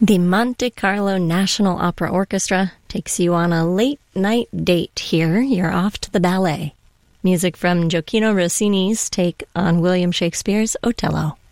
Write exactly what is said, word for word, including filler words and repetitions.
The Monte Carlo National Opera Orchestra takes you on a late-night date here. You're off to the ballet. Music from Gioacchino Rossini's take on William Shakespeare's Otello.